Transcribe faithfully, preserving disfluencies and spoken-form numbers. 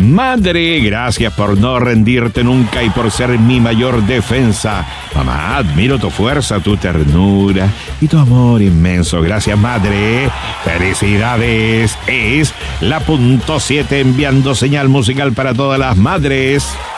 Madre, gracias por no rendirte nunca y por ser mi mayor defensa. Mamá, admiro tu fuerza, tu ternura y tu amor inmenso. Gracias, madre. Felicidades. Es la punto siete enviando señal musical para todas las madres.